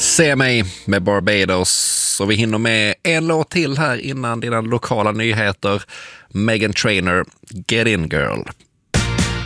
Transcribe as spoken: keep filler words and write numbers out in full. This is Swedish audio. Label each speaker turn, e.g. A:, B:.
A: Se mig med Barbados, och vi hinner med en låt till här innan dina lokala nyheter. Meghan Trainor, Get In Girl.